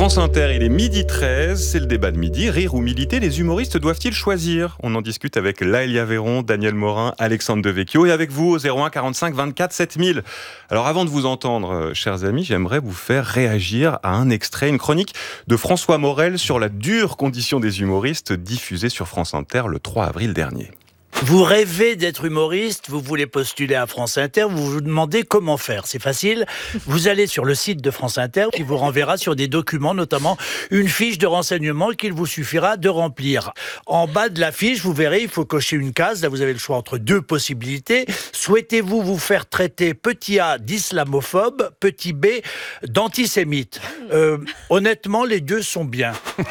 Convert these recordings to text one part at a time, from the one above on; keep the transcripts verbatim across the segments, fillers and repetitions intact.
France Inter, il est midi treize, c'est le débat de midi. Rire ou militer, les humoristes doivent-ils choisir ? On en discute avec Laëlia Véron, Daniel Morin, Alexandre Devecchio et avec vous au zéro un quarante-cinq vingt-quatre sept mille. Alors avant de vous entendre, euh, chers amis, j'aimerais vous faire réagir à un extrait, une chronique de François Morel sur la dure condition des humoristes diffusée sur France Inter le trois avril dernier. Vous rêvez d'être humoriste, vous voulez postuler à France Inter, vous vous demandez comment faire. C'est facile, vous allez sur le site de France Inter qui vous renverra sur des documents, notamment une fiche de renseignement qu'il vous suffira de remplir. En bas de la fiche, vous verrez, il faut cocher une case. Là, vous avez le choix entre deux possibilités. Souhaitez-vous vous faire traiter petit A d'islamophobe, petit B d'antisémite ? euh, Honnêtement, les deux sont bien.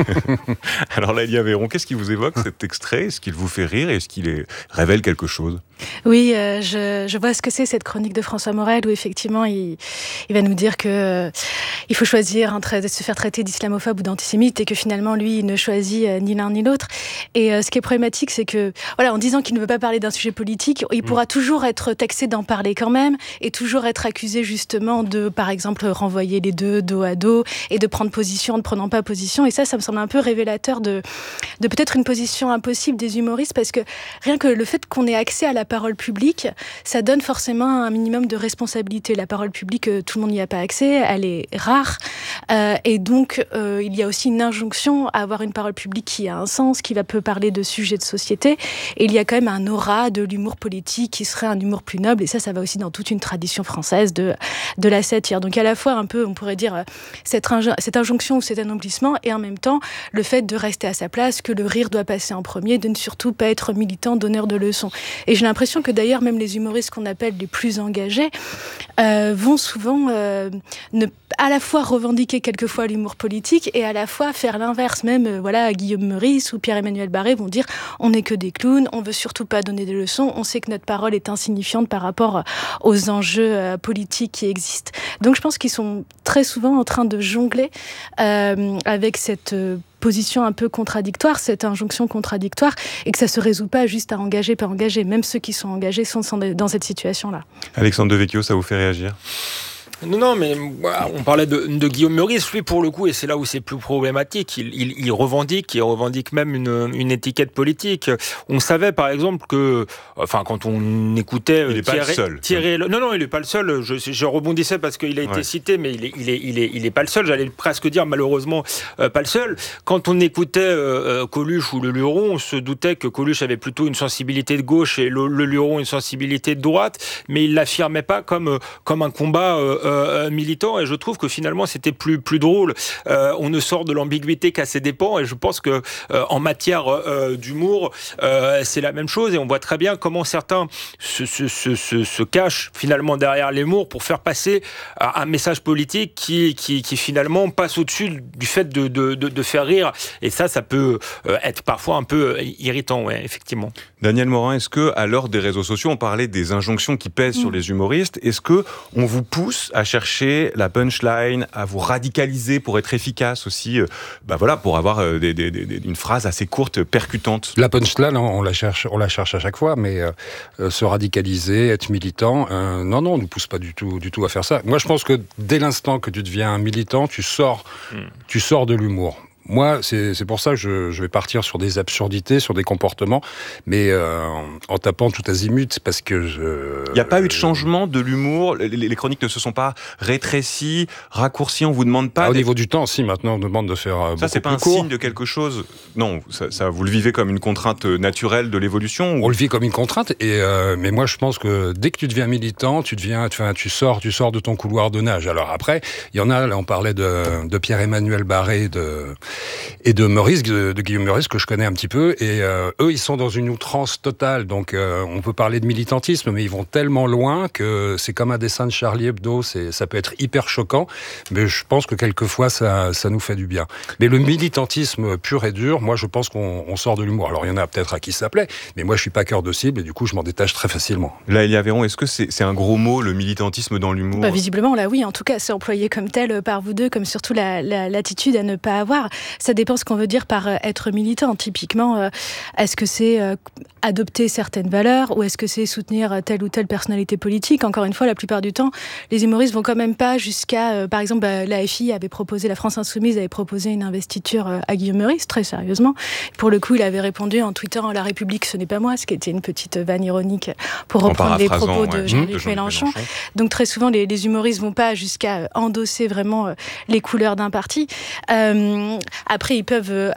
Alors Laëlia Véron, qu'est-ce qui vous évoque cet extrait ? Est-ce qu'il vous fait rire ? Est-ce qu'il est... révèle quelque chose? Oui, euh, je, je vois ce que c'est cette chronique de François Morel où effectivement il, il va nous dire que euh, il faut choisir entre se faire traiter d'islamophobe ou d'antisémite et que finalement lui il ne choisit euh, ni l'un ni l'autre. Et euh, ce qui est problématique, c'est que voilà, en disant qu'il ne veut pas parler d'un sujet politique, il pourra mmh. toujours être taxé d'en parler quand même et toujours être accusé justement de, par exemple, renvoyer les deux dos à dos et de prendre position en ne prenant pas position. Et ça, ça me semble un peu révélateur de, de peut-être une position impossible des humoristes parce que rien que le fait qu'on ait accès à la parole publique, ça donne forcément un minimum de responsabilité. La parole publique, tout le monde n'y a pas accès, elle est rare. Euh, et donc, euh, il y a aussi une injonction à avoir une parole publique qui a un sens, qui va peu parler de sujets de société. Et il y a quand même un aura de l'humour politique qui serait un humour plus noble. Et ça, ça va aussi dans toute une tradition française de, de la satire. Donc, à la fois, un peu, on pourrait dire, cette, inj- cette injonction ou cet anoblissement, et en même temps, le fait de rester à sa place, que le rire doit passer en premier, de ne surtout pas être militant, donneur de leçons. Et j'ai l'impression que d'ailleurs, même les humoristes qu'on appelle les plus engagés euh, vont souvent euh, ne, à la fois revendiquer quelquefois l'humour politique et à la fois faire l'inverse. Même euh, voilà, Guillaume Meurice ou Pierre-Emmanuel Barré vont dire on n'est que des clowns, on veut surtout pas donner des leçons, on sait que notre parole est insignifiante par rapport aux enjeux euh, politiques qui existent. Donc je pense qu'ils sont très souvent en train de jongler euh, avec cette euh, position un peu contradictoire, cette injonction contradictoire, et que ça se résout pas juste à engager, pas engager. Même ceux qui sont engagés sont dans cette situation-là. Alexandre Devecchio, ça vous fait réagir ? Non, non, mais voilà, on parlait de, de Guillaume Meurice, lui pour le coup, et c'est là où c'est plus problématique, il, il, il revendique, il revendique même une, une étiquette politique. On savait par exemple que, enfin quand on écoutait il n'est pas le seul. Thierry, non, non, il n'est pas le seul. Je, je rebondissais parce qu'il a été ouais. cité, mais il est, il est, il est, il est pas le seul. J'allais presque dire malheureusement euh, pas le seul. Quand on écoutait euh, Coluche ou le Luron, on se doutait que Coluche avait plutôt une sensibilité de gauche et le, le Luron une sensibilité de droite, mais il l'affirmait pas comme comme un combat. Euh, Euh, militant, et je trouve que finalement c'était plus plus drôle. Euh, on ne sort de l'ambiguïté qu'à ses dépens, et je pense que euh, en matière euh, d'humour, euh, c'est la même chose, et on voit très bien comment certains se, se, se, se, se cachent finalement derrière l'humour pour faire passer un message politique qui qui, qui finalement passe au-dessus du fait de, de, de, de faire rire, et ça, ça peut être parfois un peu irritant, ouais, effectivement. Daniel Morin, est-ce que à l'heure des réseaux sociaux, on parlait des injonctions qui pèsent mmh. sur les humoristes, est-ce que on vous pousse à chercher la punchline, à vous radicaliser pour être efficace aussi, euh, bah voilà, pour avoir euh, des, des, des, une phrase assez courte, percutante? La punchline, on la cherche, on la cherche à chaque fois, mais euh, se radicaliser, être militant, euh, non, non, on ne nous pousse pas du tout, du tout à faire ça. Moi, je pense que dès l'instant que tu deviens militant, tu sors, mmh. tu sors de l'humour. Moi, c'est, c'est pour ça que je, je vais partir sur des absurdités, sur des comportements, mais euh, en tapant tout azimut, parce que je... Il n'y a pas eu de changement de l'humour, les, les chroniques ne se sont pas rétrécies, raccourcies, on ne vous demande pas... Ah, au niveau du temps, si, maintenant on demande de faire euh, ça, c'est pas un court. Signe de quelque chose? Non, ça, ça, vous le vivez comme une contrainte naturelle de l'évolution ou... On le vit comme une contrainte, et, euh, mais moi je pense que dès que tu deviens militant, tu, deviens, tu, tu, sors, tu sors de ton couloir de nage. Alors après, il y en a, là on parlait de, de Pierre-Emmanuel Barré, de... et de Meurice, de, de Guillaume Meurice, que je connais un petit peu, et euh, eux, ils sont dans une outrance totale, donc euh, on peut parler de militantisme, mais ils vont tellement loin que c'est comme un dessin de Charlie Hebdo, c'est, ça peut être hyper choquant, mais je pense que quelquefois, ça, ça nous fait du bien. Mais le militantisme pur et dur, moi, je pense qu'on on sort de l'humour. Alors, il y en a peut-être à qui ça plaît, mais moi, je suis pas cœur de cible, et du coup, je m'en détache très facilement. Laëlia Véron, est-ce que c'est, c'est un gros mot, le militantisme dans l'humour? Bah, visiblement, là, oui, en tout cas, c'est employé comme tel par vous deux, comme surtout la, la, l'attitude à ne pas avoir. ça dépend ce qu'on veut dire par euh, être militant. Typiquement, euh, est-ce que c'est euh, adopter certaines valeurs ou est-ce que c'est soutenir telle ou telle personnalité politique? Encore une fois, la plupart du temps, les humoristes vont quand même pas jusqu'à... Euh, par exemple, bah, l'A F I avait proposé, la France Insoumise avait proposé une investiture euh, à Guillaume Meurice, très sérieusement. Pour le coup, il avait répondu en twitterant « La République, ce n'est pas moi », ce qui était une petite vanne ironique pour reprendre les propos de ouais, Jean-Luc de Jean-Luc Mélenchon. Mélenchon. Donc très souvent, les, les humoristes vont pas jusqu'à endosser vraiment euh, les couleurs d'un parti. Euh, après, ils peuvent euh,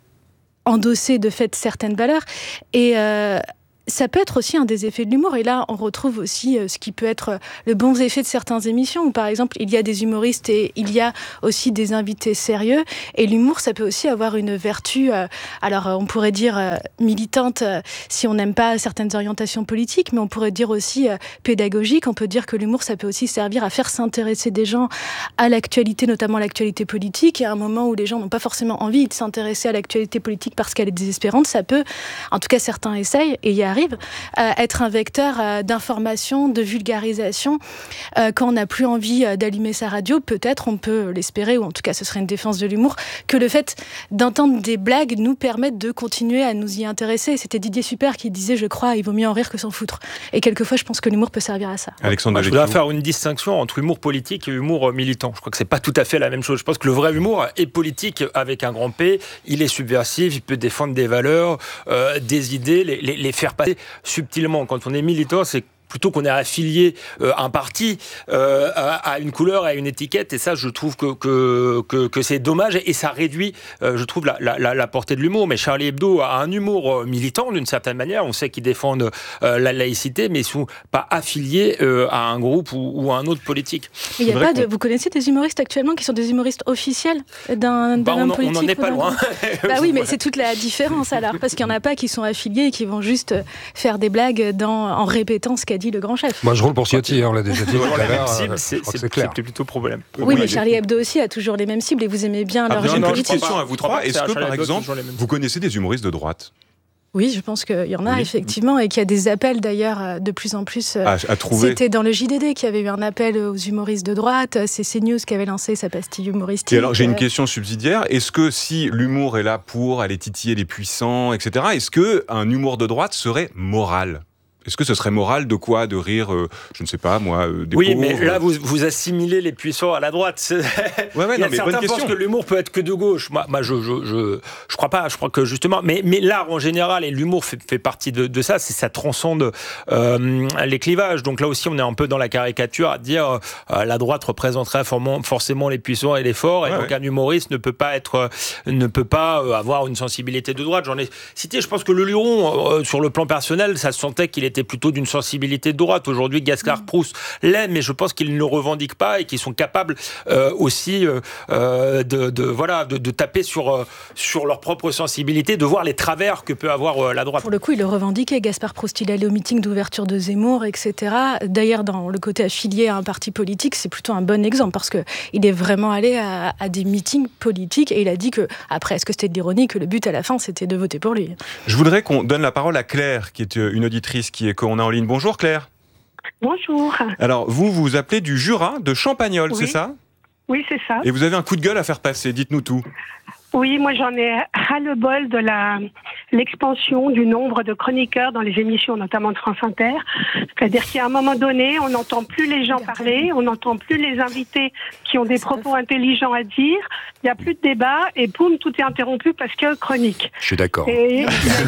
endosser de fait certaines valeurs. Et... Euh, ça peut être aussi un des effets de l'humour. Et là, on retrouve aussi euh, ce qui peut être le bon effet de certaines émissions où, par exemple, il y a des humoristes et il y a aussi des invités sérieux. Et l'humour, ça peut aussi avoir une vertu, euh, alors euh, on pourrait dire euh, militante euh, si on n'aime pas certaines orientations politiques, mais on pourrait dire aussi euh, pédagogique. On peut dire que l'humour, ça peut aussi servir à faire s'intéresser des gens à l'actualité, notamment l'actualité politique. Et à un moment où les gens n'ont pas forcément envie de s'intéresser à l'actualité politique parce qu'elle est désespérante, ça peut, en tout cas certains essayent, et il y a arrive, euh, être un vecteur euh, d'information, de vulgarisation. Euh, quand on n'a plus envie euh, d'allumer sa radio, peut-être on peut l'espérer, ou en tout cas ce serait une défense de l'humour, que le fait d'entendre des blagues nous permette de continuer à nous y intéresser. C'était Didier Super qui disait, je crois, il vaut mieux en rire que s'en foutre. Et quelquefois, je pense que l'humour peut servir à ça. Alexandre, je voudrais faire une distinction entre humour politique et humour militant. Je crois que c'est pas tout à fait la même chose. Je pense que le vrai humour est politique avec un grand P. Il est subversif, il peut défendre des valeurs, euh, des idées, les, les, les faire passer subtilement. Quand on est militant, c'est plutôt qu'on est affilié euh, à un parti, euh, à, à une couleur, à une étiquette, et ça, je trouve que, que, que, que c'est dommage, et ça réduit, euh, je trouve, la, la, la portée de l'humour. Mais Charlie Hebdo a un humour militant, d'une certaine manière. On sait qu'ils défendent euh, la laïcité, mais ils ne sont pas affiliés euh, à un groupe ou, ou à un autre politique. Il y a pas de, vous connaissez des humoristes actuellement qui sont des humoristes officiels d'un, d'un bah, homme on, politique? On n'en est pas loin. Bah oui, mais c'est toute la différence alors, parce qu'il n'y en a pas qui sont affiliés et qui vont juste faire des blagues dans, en répétant ce qu'a dit le grand chef. Moi, je roule pour Ciotti, on l'a déjà dit tout à l'heure. C'est, c'est, c'est clair. C'est plutôt problème. Oui, oui, mais Charlie Hebdo aussi a toujours les mêmes cibles et vous aimez bien leur ah, jeu non, politique. Une question à vous trois. Est-ce que, par exemple, vous connaissez des humoristes de droite? Oui, je pense qu'il y en a oui. effectivement et qu'il y a des appels d'ailleurs de plus en plus. À, à trouver. C'était dans le J D D qu'il y avait eu un appel aux humoristes de droite. C'est CNews qui avait lancé sa pastille humoristique. Et alors j'ai une question subsidiaire. Est-ce que si l'humour est là pour aller titiller les puissants, et cetera, est-ce qu'un humour de droite serait moral ? Est-ce que ce serait moral de quoi? De rire, euh, je ne sais pas, moi, euh, des oui, pauvres. mais là, vous, vous assimilez les puissants à la droite. Ouais, ouais, Il y a non, mais certains bonne pensent question. que l'humour peut être que de gauche. Moi, moi je, je, je, je crois pas. Je crois que justement, mais, mais l'art en général et l'humour fait, fait partie de, de ça. C'est ça transcende euh, les clivages. Donc là aussi, on est un peu dans la caricature à dire euh, la droite représenterait forcément les puissants et les forts, et ouais, donc ouais. un humoriste ne peut pas être, ne peut pas avoir une sensibilité de droite. J'en ai cité. Je pense que le Luron, euh, sur le plan personnel, ça se sentait qu'il était plutôt d'une sensibilité de droite. Aujourd'hui, Gascard Proust l'est, mais je pense qu'ils ne le revendiquent pas et qu'ils sont capables euh, aussi euh, de, de, voilà, de, de taper sur, euh, sur leur propre sensibilité, de voir les travers que peut avoir euh, la droite. Pour le coup, il le revendiquait, Gaspard Proust. Il allait au meeting d'ouverture de Zemmour, et cetera. D'ailleurs, dans le côté affilié à un parti politique, c'est plutôt un bon exemple parce qu'il est vraiment allé à, à des meetings politiques et il a dit que, après, est-ce que c'était de l'ironie, que le but à la fin, c'était de voter pour lui. Je voudrais qu'on donne la parole à Claire, qui est une auditrice qui est, qu'on a en ligne. Bonjour. Bonjour Claire. Bonjour. Alors, vous vous appelez du Jura de Champagnole, oui. c'est ça? Oui, c'est ça. Et vous avez un coup de gueule à faire passer, dites-nous tout. Oui, moi j'en ai ras-le-bol de la, l'expansion du nombre de chroniqueurs dans les émissions, notamment de France Inter. C'est-à-dire qu'à un moment donné, on n'entend plus les gens parler, on n'entend plus les invités qui ont des propos intelligents à dire, il n'y a plus de débat et boum, tout est interrompu parce que chronique. Je suis d'accord. Et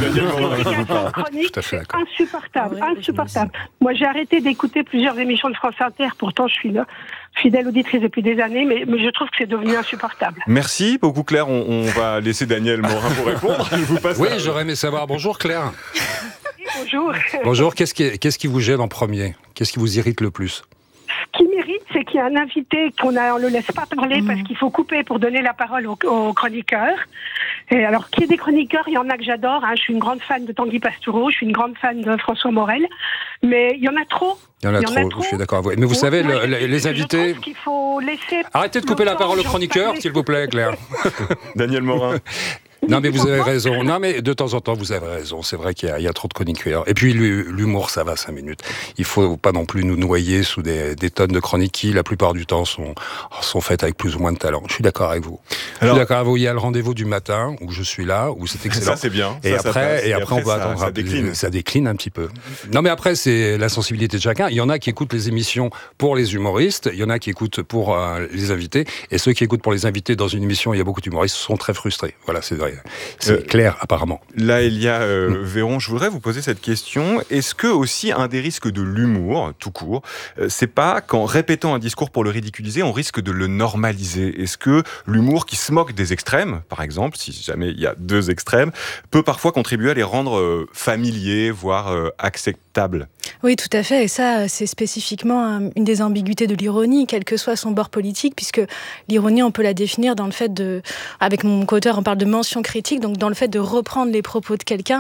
chronique, c'est insupportable, insupportable. Moi j'ai arrêté d'écouter plusieurs émissions de France Inter, pourtant je suis là. Fidèle auditrice depuis des années, mais, mais je trouve que c'est devenu insupportable. Merci beaucoup Claire, on, on va laisser Daniel Morin pour répondre. Je vous passe oui, la... j'aurais aimé savoir. Bonjour Claire. Oui, bonjour. Bonjour, qu'est-ce qui, qu'est-ce qui vous gêne en premier? Qu'est-ce qui vous irrite le plus? Ce qui m'irrite, c'est qu'il y a un invité qu'on a, on le laisse pas parler mmh. parce qu'il faut couper pour donner la parole aux, aux chroniqueurs. Et alors, qu'il y ait des chroniqueurs, il y en a que j'adore. Hein. Je suis une grande fan de Tanguy Pastourou, je suis une grande fan de François Morel, mais il y en a trop. Il y en a, il y en trop, a trop, je suis d'accord avec vous. Mais vous oui, savez, le, je, les invités... qu'il faut laisser... Arrêtez de couper la parole aux chroniqueurs, s'il vous plaît, Claire. Daniel Morin. Non, mais vous avez raison. Non, mais de temps en temps, vous avez raison. C'est vrai qu'il y a, il y a trop de chroniqueurs. Et puis, l'humour, ça va, cinq minutes. Il faut pas non plus nous noyer sous des, des tonnes de chroniques qui, la plupart du temps, sont, sont faites avec plus ou moins de talent. Je suis d'accord avec vous. Alors, je suis d'accord avec vous. Il y a le rendez-vous du matin, où je suis là, où c'est excellent. Ça, c'est bien. Et, ça, après, ça et, et après, on va ça, attendre. Ça décline. Ça décline un petit peu. Non, mais après, c'est la sensibilité de chacun. Il y en a qui écoutent les émissions pour les humoristes. Il y en a qui écoutent pour euh, les invités. Et ceux qui écoutent pour les invités dans une émission, il y a beaucoup d'humoristes, sont très frustrés. Voilà, c'est vrai. C'est euh, clair, apparemment. Là, Elia euh, mmh. Véron, je voudrais vous poser cette question. Est-ce que aussi un des risques de l'humour, tout court, euh, c'est pas qu'en répétant un discours pour le ridiculiser, on risque de le normaliser? Est-ce que l'humour qui se moque des extrêmes, par exemple, si jamais il y a deux extrêmes, peut parfois contribuer à les rendre euh, familiers, voire euh, acceptables? Oui, tout à fait. Et ça, c'est spécifiquement une des ambiguïtés de l'ironie, quel que soit son bord politique, puisque l'ironie, on peut la définir dans le fait de... Avec mon co-auteur, on parle de mention critique, donc dans le fait de reprendre les propos de quelqu'un